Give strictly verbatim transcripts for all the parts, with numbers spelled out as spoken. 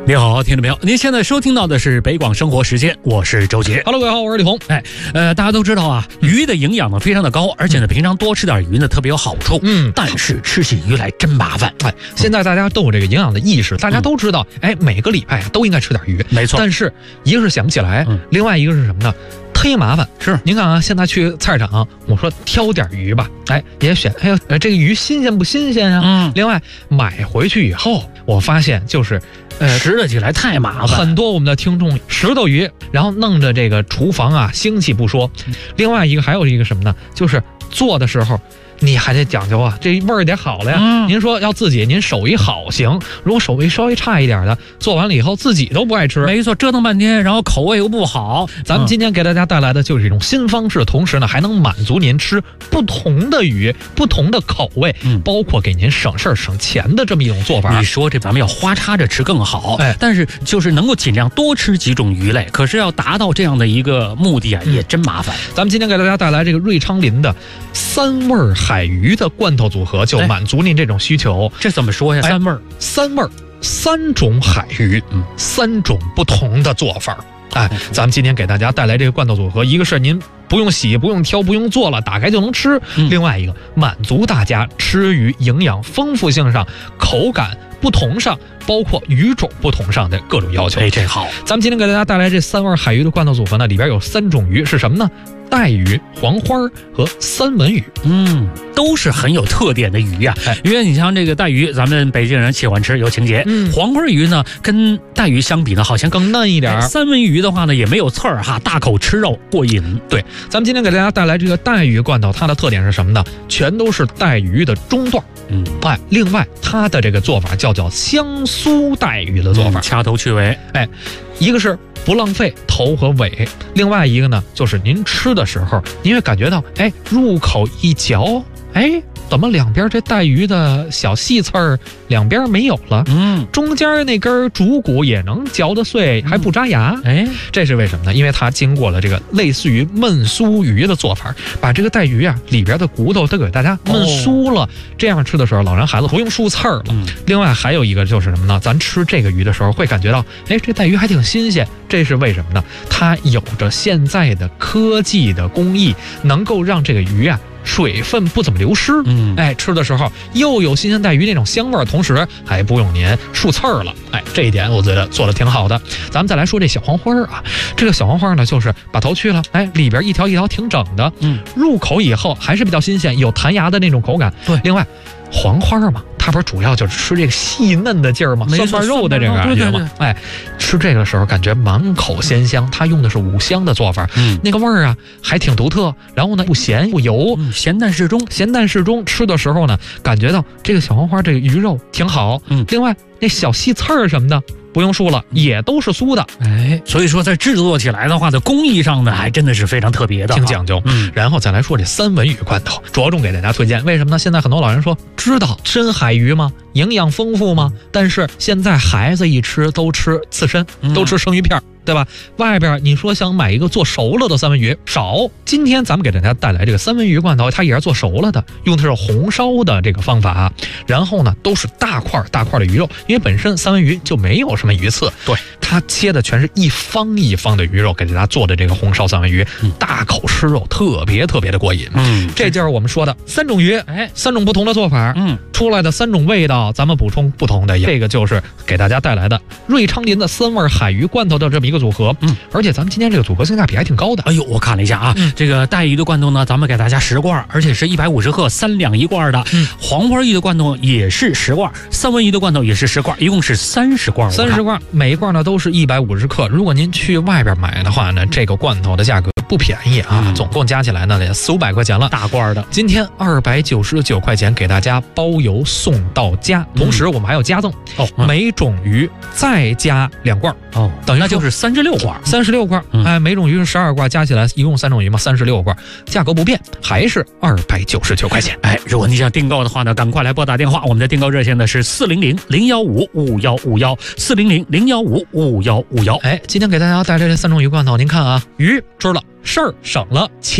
你好，听众朋友，您现在收听到的是北广生活时间，我是周杰。 Hello， 各位好，我是李红。 哎，呃，大家都知道啊，鱼的营养呢非常的高，而且呢，平常多吃点鱼呢特别有好处。 嗯， 但是吃起鱼来真麻烦。 哎，现在大家都有这个营养的意识，大家都知道，哎，每个礼拜都应该吃点鱼。 没错。 但是一个是想不起来， 嗯、 另外一个是什么呢？忒麻烦。 是， 您看啊，现在去菜市场，我说挑点鱼吧，哎，也选，哎呦，这个鱼新鲜不新鲜啊？ 嗯。 另外买回去以后，我发现就是。 呃，拾掇起来太麻烦， 很多我们的听众拾掇鱼，然后弄着这个厨房啊腥气不说，另外一个还有一个什么呢？就是做的时候你还得讲究啊，这味儿得好了呀。嗯、您说要自己，您手艺好行，如果手艺稍微差一点的，做完了以后自己都不爱吃。 没错，折腾半天，然后口味又不好。 咱们今天给大家带来的就是一种新方式，同时呢还能满足您吃不同的鱼、不同的口味，嗯、包括给您省事儿省钱的这么一种做法。 你说这咱们要花插着吃更好，哎，但是就是能够尽量多吃几种鱼类，可是要达到这样的一个目的啊，嗯、也真麻烦。 咱们今天给大家带来这个瑞昌林的三味海鱼的罐头组合，就满足您这种需求。 这怎么说呀？ 哎、 三味儿， 三味儿，三种海鱼，嗯，三种不同的做法。哎，咱们今天给大家带来这个罐头组合，一个是您不用洗、不用挑、不用做了，打开就能吃；嗯、另外一个满足大家吃鱼营养丰富性上、口感不同上，包括鱼种不同上的各种要求。 哎，这好。 咱们今天给大家带来这三味海鱼的罐头组合呢，里边有三种鱼，是什么呢？带鱼、黄花和三文鱼。 嗯，都是很有特点的鱼呀、啊。哎，因为你像这个带鱼，咱们北京人喜欢吃，有情节。嗯，黄花鱼呢，跟带鱼相比呢，好像更嫩一点。 三文鱼的话呢，也没有刺儿哈，大口吃肉过瘾。 对，咱们今天给大家带来这个带鱼罐头，它的特点是什么呢？全都是带鱼的中段。嗯，哎，另外它的这个做法叫叫香酥带鱼的做法， 掐头去尾。 哎，一个是不浪费头和尾，另外一个呢，就是您吃的时候，您会感觉到，哎，入口一嚼，哎，怎么两边这带鱼的小细刺儿两边没有了？嗯，中间那根主骨也能嚼得碎，还不扎牙。哎、嗯，这是为什么呢？因为它经过了这个类似于焖酥鱼的做法，把这个带鱼啊里边的骨头都给大家焖酥了。哦、这样吃的时候，老人孩子不用漱刺儿了。嗯、另外还有一个就是什么呢？咱吃这个鱼的时候会感觉到，哎，这带鱼还挺新鲜。这是为什么呢？它有着现在的科技的工艺，能够让这个鱼啊水分不怎么流失。嗯，哎，吃的时候又有新鲜带鱼那种香味儿，同时还不用您漱刺儿了。哎，这一点我觉得做的挺好的。咱们再来说这小黄花啊，这个小黄花呢，就是把头去了，哎，里边一条一条挺整的。嗯，入口以后还是比较新鲜，有弹牙的那种口感。对，另外黄花嘛，它不是主要就是吃这个细嫩的劲儿吗？酸瓣肉的这个感觉吗？哎，吃这个时候感觉满口鲜香。它用的是五香的做法，嗯，那个味儿啊还挺独特。然后呢，不咸不油， 嗯、咸淡适中， 咸淡适中。吃的时候呢，感觉到这个小黄花这个鱼肉挺好。嗯，另外那小细刺儿什么的。不用说了，也都是酥的。 哎，所以说在制作起来的话的工艺上呢，还真的是非常特别的， 挺讲究。嗯，然后再来说这三文鱼罐头，着重给大家推荐。为什么呢？现在很多老人说，知道深海鱼吗？营养丰富吗？但是现在孩子一吃都吃刺身，都吃生鱼片。嗯，对吧？外边你说想买一个做熟了的三文鱼少，今天咱们给大家带来这个三文鱼罐头，它也是做熟了的，用的是红烧的这个方法，然后呢都是大块大块的鱼肉，因为本身三文鱼就没有什么鱼刺，对，它切的全是一方一方的鱼肉，给大家做的这个红烧三文鱼，嗯、大口吃肉，特别特别的过瘾。嗯，这就是我们说的三种鱼，哎，三种不同的做法，嗯，出来的三种味道，咱们补充不同的，这个就是给大家带来的瑞昌林的三味海鱼罐头的这么一个组合。嗯，而且咱们今天这个组合性价比还挺高的。 哎呦，我看了一下啊，嗯、这个带鱼的罐头呢，咱们给大家十罐，而且是一百五十克，三两一罐的。嗯，黄花鱼的罐头也是十罐，三文鱼的罐头也是十罐，一共是三十罐。 三十罐，每一罐呢都是一百五十克。如果您去外边买的话呢，这个罐头的价格不便宜啊，嗯、总共加起来呢得四五百块钱了， 大罐的。 今天二百九十九块钱给大家包邮送到家，同时我们还有加赠哦，嗯、每种鱼再加两罐哦，等于那就是三十六罐， 三十六罐，嗯、哎，每种鱼是十二罐，加起来一共三种鱼嘛，三十六罐，价格不变，还是二百九十九块钱。 哎，如果你想订购的话呢，赶快来拨打电话，我们的订购热线呢是四零零零幺五五幺五幺，四零零零幺五五幺五幺。 哎，今天给大家带来这三种鱼罐头，您看啊，鱼吃了，事儿省了，钱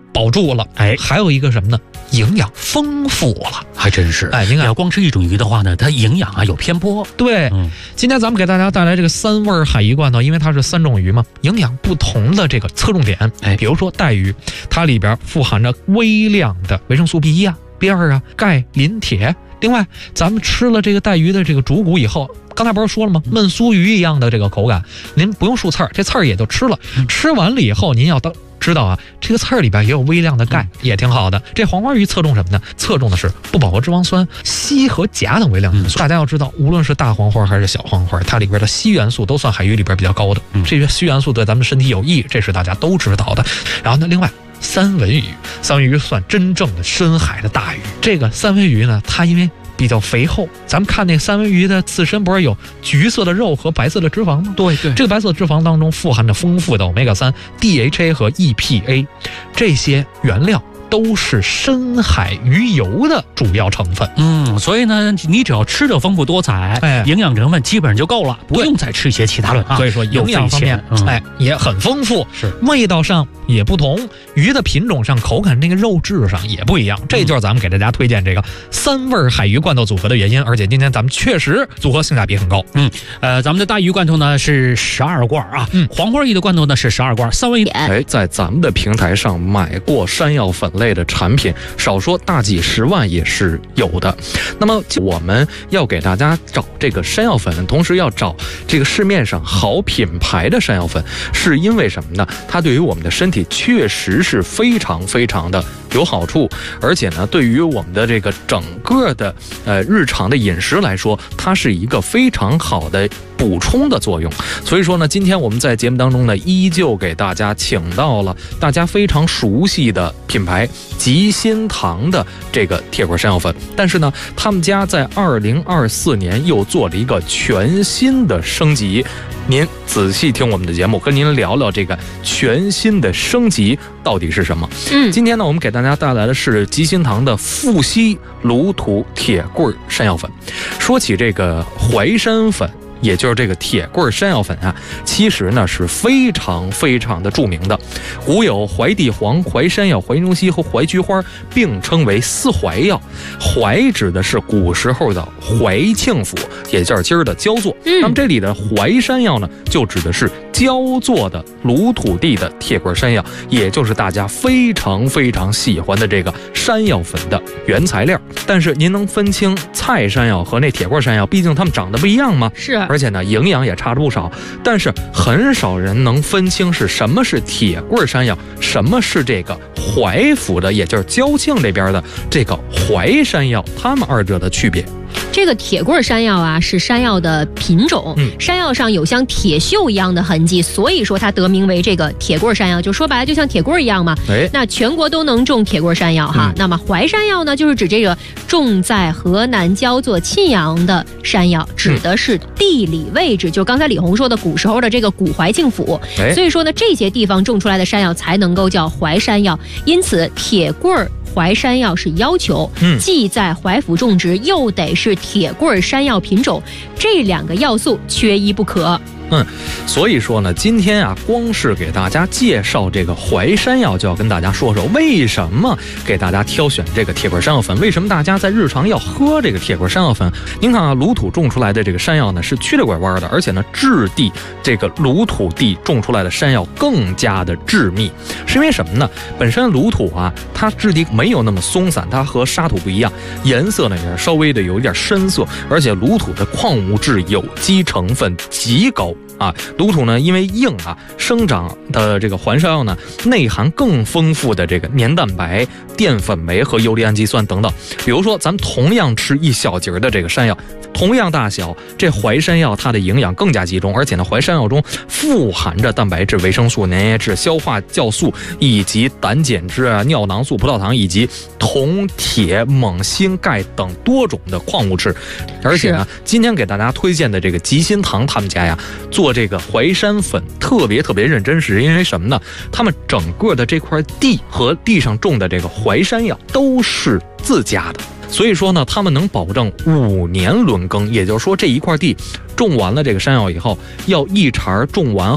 保住了。 哎， 还有一个什么呢？营养丰富了， 还真是。 哎，您看， 要光吃一种鱼的话呢，它营养啊有偏颇。 对， 嗯， 今天咱们给大家带来这个三味海鱼罐头，因为它是三种鱼嘛，营养不同的这个侧重点。 哎， 比如说带鱼，它里边富含着微量的维生素 B 一 啊、B 二 啊、钙、磷、铁。另外，咱们吃了这个带鱼的这个主骨以后，刚才不是说了吗？焖酥鱼一样的这个口感，您不用漱刺儿，这刺儿也就吃了。吃完了以后，您要当知道啊，这个刺儿里边也有微量的钙，也挺好的。这黄花鱼侧重什么呢？侧重的是不饱和脂肪酸、硒和钾等微量元素。大家要知道，无论是大黄花还是小黄花，它里边的硒元素都算海鱼里边比较高的。这些硒元素对咱们身体有益，这是大家都知道的。然后呢，另外。三文鱼，三文鱼算真正的深海的大鱼。这个三文鱼呢，它因为比较肥厚，咱们看那三文鱼的刺身不是有橘色的肉和白色的脂肪吗？ 对对， 这个白色脂肪当中富含着丰富的 欧米伽三、D H A 和 E P A 这些原料。都是深海鱼油的主要成分， 嗯，所以呢，你只要吃的丰富多彩，哎，营养成分基本上就够了，不用再吃一些其他的啊。 所以说营养方面，嗯、哎，也很丰富， 是味道上也不同，鱼的品种上、口感那个肉质上也不一样。这就是咱们给大家推荐这个三味海鱼罐头组合的原因。而且今天咱们确实组合性价比很高。 嗯，呃，咱们的大鱼罐头呢是十二罐啊，嗯，黄花鱼的罐头呢是十二罐，三文鱼。 哎，在咱们的平台上买过山药粉类的产品，少说大几十万也是有的。那么我们要给大家找这个山药粉，同时要找这个市面上好品牌的山药粉，是因为什么呢？它对于我们的身体确实是非常非常的有好处，而且呢，对于我们的这个整个的呃日常的饮食来说，它是一个非常好的补充的作用。所以说呢，今天我们在节目当中呢，依旧给大家请到了大家非常熟悉的品牌吉心堂的这个铁棍山药粉，但是呢，他们家在二零二四年又做了一个全新的升级。您仔细听我们的节目，跟您聊聊这个全新的升级到底是什么。嗯，今天呢，我们给大家带来的是吉心堂的富硒卤土铁棍山药粉。说起这个淮山粉，也就是这个铁棍山药粉啊，其实呢是非常非常的著名的。古有淮地黄、淮山药、淮中西和淮菊花，并称为四淮药。淮指的是古时候的淮庆府，也就是今儿的焦作。嗯、那么这里的淮山药呢，就指的是焦作的鲁土地的铁棍山药，也就是大家非常非常喜欢的这个山药粉的原材料。但是您能分清菜山药和那铁棍山药，毕竟它们长得不一样吗？ 是。 而且呢，营养也差了不少，但是很少人能分清是什么是铁棍山药，什么是这个淮府的，也就是焦庆这边的这个淮山药，它们二者的区别。 这个铁棍山药啊，是山药的品种，嗯、山药上有像铁锈一样的痕迹，所以说它得名为这个铁棍山药。就说白了，就像铁棍一样嘛。哎，那全国都能种铁棍山药哈。嗯、那么淮山药呢，就是指这个种在河南焦作沁阳的山药，指的是地理位置，嗯、就刚才李红说的古时候的这个古淮庆府。哎、所以说呢，这些地方种出来的山药才能够叫淮山药。因此，铁棍儿。淮山药是要求，嗯，既在淮府种植，又得是铁棍山药品种，这两个要素缺一不可。 嗯，所以说呢，今天啊，光是给大家介绍这个淮山药，就要跟大家说说为什么给大家挑选这个铁棍山药粉，为什么大家在日常要喝这个铁棍山药粉。您看啊，鲁土种出来的这个山药呢，是曲里拐弯的，而且呢，质地这个鲁土地种出来的山药更加的致密，是因为什么呢？本身鲁土啊，它质地没有那么松散，它和沙土不一样，颜色呢也是稍微的有一点深色，而且鲁土的矿物质、有机成分极高。啊，鲁土呢，因为硬啊，生长的这个淮山药呢，内含更丰富的这个黏蛋白、淀粉酶和游离氨基酸等等。比如说，咱们同样吃一小节的这个山药，同样大小，这淮山药它的营养更加集中，而且呢，淮山药中富含着蛋白质、维生素、粘液质、消化酵素以及胆碱质啊、尿囊素、葡萄糖以及铜、铁、锰、锌、钙等多种的矿物质。而且呢，今天给大家推荐的这个吉心堂他们家呀，做这个淮山粉特别特别认真，是因为什么呢？他们整个的这块地和地上种的这个淮山药都是自家的。所以说呢，他们能保证五年轮耕，也就是说这一块地种完了这个山药以后，要一茬种完